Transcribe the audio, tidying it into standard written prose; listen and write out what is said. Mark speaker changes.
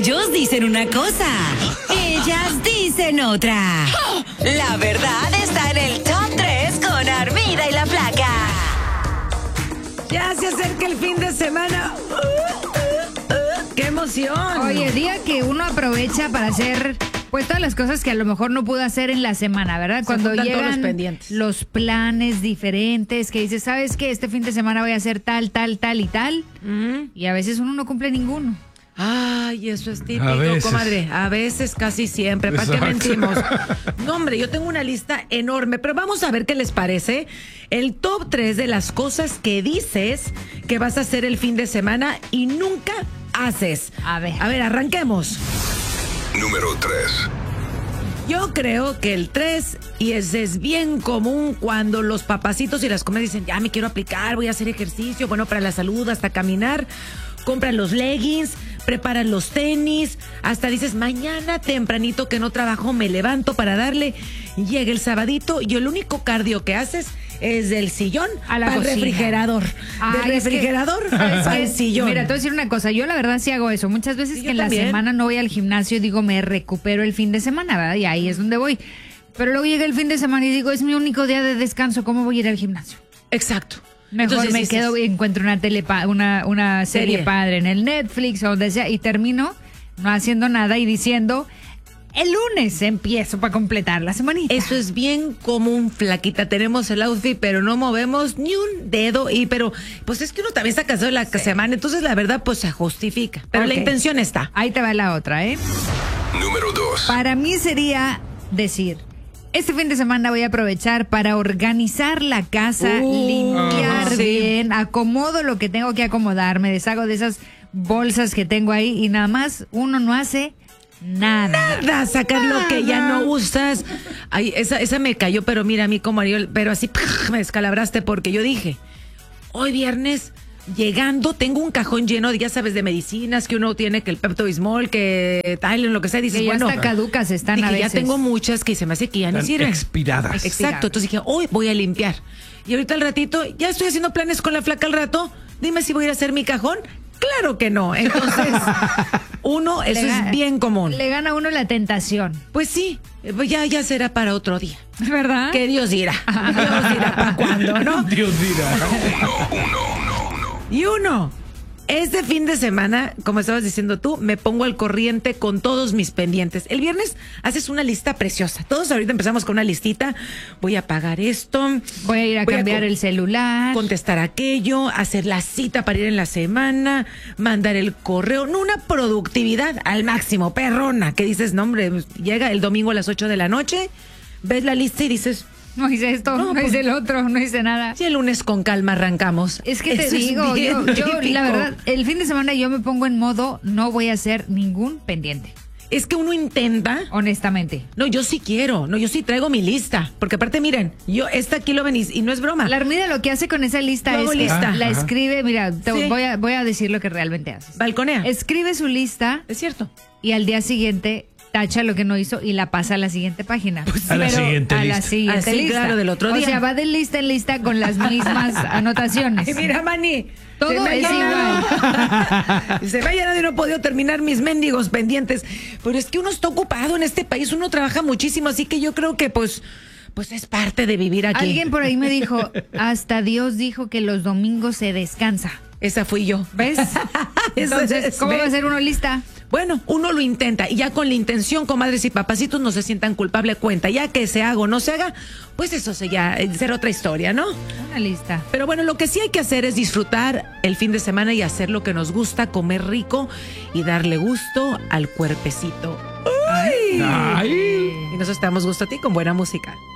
Speaker 1: Ellos dicen una cosa, ellas dicen otra. La verdad está en el Top 3 con Armida y la Flaca.
Speaker 2: Ya se acerca el fin de semana. ¡Qué emoción!
Speaker 3: Oye, día que uno aprovecha para hacer pues todas las cosas que a lo mejor no pudo hacer en la semana, ¿verdad? Cuando
Speaker 2: juntan todos
Speaker 3: llegan
Speaker 2: los pendientes.
Speaker 3: los planes diferentes, que dices, ¿sabes qué? Este fin de semana voy a hacer tal, tal, tal y tal. Y a veces uno no cumple ninguno.
Speaker 2: Ay, eso es típico,
Speaker 4: A veces.
Speaker 2: comadre. A veces, casi siempre. ¿Para qué
Speaker 4: Exacto.
Speaker 2: mentimos? No, hombre, yo tengo una lista enorme, pero vamos a ver qué les parece. El top 3 de las cosas que dices que vas a hacer el fin de semana y nunca haces.
Speaker 3: A ver.
Speaker 2: A ver, arranquemos.
Speaker 5: Número 3.
Speaker 2: Yo creo que el 3, y ese es bien común cuando los papacitos y las comadres dicen, ya me quiero aplicar, voy a hacer ejercicio, bueno, para la salud, hasta caminar, compran los leggings, preparan los tenis, hasta dices, mañana tempranito que no trabajo, me levanto para darle, llega el sabadito y el único cardio que haces es del sillón
Speaker 3: A la
Speaker 2: al
Speaker 3: cocina.
Speaker 2: refrigerador.
Speaker 3: Ay,
Speaker 2: Del
Speaker 3: es que,
Speaker 2: refrigerador
Speaker 3: ¿sabes
Speaker 2: al
Speaker 3: qué?
Speaker 2: sillón.
Speaker 3: Mira, te voy a decir una cosa. Yo la verdad sí hago eso. Muchas veces
Speaker 2: Sí,
Speaker 3: que
Speaker 2: yo
Speaker 3: en la
Speaker 2: también.
Speaker 3: semana no voy al gimnasio y digo, me recupero el fin de semana, ¿verdad? Y ahí es donde voy. Pero luego llega el fin de semana y digo, es mi único día de descanso. ¿Cómo voy a ir al gimnasio?
Speaker 2: Exacto.
Speaker 3: Mejor
Speaker 2: Entonces
Speaker 3: me
Speaker 2: dices,
Speaker 3: quedo y encuentro una serie
Speaker 2: Serie.
Speaker 3: padre en el Netflix o donde sea y termino no haciendo nada y diciendo, el lunes empiezo para completar la semanita.
Speaker 2: Eso es bien común, flaquita. Tenemos el outfit, pero no movemos ni un dedo. Pero pues es que uno también está cansado de la semana, entonces la verdad pues se justifica. Pero la
Speaker 3: Ok.
Speaker 2: intención está.
Speaker 3: Ahí te va la otra, ¿eh?
Speaker 5: Número 2.
Speaker 3: Para mí sería decir, este fin de semana voy a aprovechar para organizar la casa, limpiar
Speaker 2: sí.
Speaker 3: bien, acomodo lo que tengo que acomodar, me deshago de esas bolsas que tengo ahí y nada más uno no hace nada.
Speaker 2: Nada, sacar lo que ya no usas. Ay, esa me cayó, pero mira, a mí como Ariel, pero así me descalabraste porque yo dije, hoy viernes, llegando, tengo un cajón lleno, ya sabes, de medicinas que uno tiene, que el Pepto-Bismol, que tal, lo que sea, dices,
Speaker 3: Que ya
Speaker 2: bueno.
Speaker 3: hasta caducas están
Speaker 2: dije,
Speaker 3: a veces.
Speaker 2: ya tengo muchas que se me hace que ya ni
Speaker 4: Están
Speaker 2: sirven.
Speaker 4: expiradas.
Speaker 2: Exacto, entonces dije, hoy voy a limpiar. Y ahorita al ratito, ya estoy haciendo planes con la flaca al rato, dime si voy a ir a hacer mi cajón. Claro que no. Entonces, uno, eso es bien común.
Speaker 3: Le gana a uno la tentación.
Speaker 2: Pues sí, pues ya será para otro día.
Speaker 3: ¿Verdad?
Speaker 2: Que Dios dirá. Dios dirá para cuándo, ¿no?
Speaker 4: Dios dirá.
Speaker 2: Y uno, este fin de semana, como estabas diciendo tú, me pongo al corriente con todos mis pendientes. El viernes haces una lista preciosa. Todos ahorita empezamos con una listita. Voy a pagar esto.
Speaker 3: Voy a ir a cambiar el celular.
Speaker 2: Contestar aquello, hacer la cita para ir en la semana, mandar el correo. No, una productividad al máximo, perrona. Que dices, no, hombre, llega el domingo a las 8 de la noche, ves la lista y dices,
Speaker 3: No hice esto,
Speaker 2: No,
Speaker 3: no,
Speaker 2: pues-
Speaker 3: hice el otro, no hice nada.
Speaker 2: si el lunes con calma arrancamos.
Speaker 3: Es que te
Speaker 2: Eso es
Speaker 3: digo,
Speaker 2: bien
Speaker 3: yo
Speaker 2: típico.
Speaker 3: la verdad, el fin de semana yo me pongo en modo, no voy a hacer ningún pendiente,
Speaker 2: Es que uno intenta.
Speaker 3: honestamente.
Speaker 2: No, yo sí quiero. No, yo sí traigo mi lista. Porque aparte, miren, yo esta aquí lo venís y no es broma.
Speaker 3: La Armida lo que hace con esa lista
Speaker 2: Yo
Speaker 3: es
Speaker 2: hago
Speaker 3: que
Speaker 2: lista.
Speaker 3: la
Speaker 4: Ajá.
Speaker 3: escribe, mira,
Speaker 2: Sí.
Speaker 3: voy a decir lo que realmente haces.
Speaker 2: Balconea.
Speaker 3: Escribe su lista
Speaker 2: Es cierto.
Speaker 3: y al día siguiente tacha lo que no hizo y la pasa a la siguiente página.
Speaker 4: A la siguiente
Speaker 3: a la
Speaker 4: lista.
Speaker 3: siguiente
Speaker 2: Así,
Speaker 3: lista.
Speaker 2: claro, del otro día.
Speaker 3: O sea, va de lista en lista con las mismas anotaciones.
Speaker 2: Y mira, Mani.
Speaker 3: Todo
Speaker 2: se me ha
Speaker 3: es
Speaker 2: llenado. Se me ha llenado y no he podido terminar mis mendigos pendientes. Pero es que uno está ocupado en este país, uno trabaja muchísimo, así que yo creo que pues es parte de vivir aquí.
Speaker 3: Alguien por ahí me dijo, hasta Dios dijo que los domingos se descansa.
Speaker 2: Esa fui yo.
Speaker 3: ¿Ves? Entonces,
Speaker 2: es,
Speaker 3: ¿cómo va a
Speaker 2: ¿ves?
Speaker 3: ser uno lista?
Speaker 2: Bueno, uno lo intenta y ya con la intención, comadres y papacitos, no se sientan culpable cuenta. Ya que se haga o no se haga, pues eso sería ser otra historia, ¿no?
Speaker 3: Una lista.
Speaker 2: Pero bueno, lo que sí hay que hacer es disfrutar el fin de semana y hacer lo que nos gusta, comer rico y darle gusto al cuerpecito. ¡Ay!
Speaker 4: Ay.
Speaker 2: Y nosotros te damos gusto a ti con buena música.